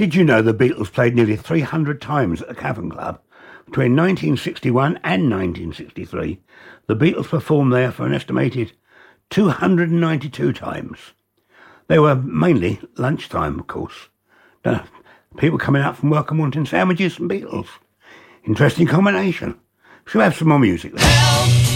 Did you know the Beatles played nearly 300 times at the Cavern Club? Between 1961 and 1963, the Beatles performed there for an estimated 292 times. They were mainly lunchtime, of course. People coming out from work and wanting sandwiches and Beatles. Interesting combination. Should we have some more music then?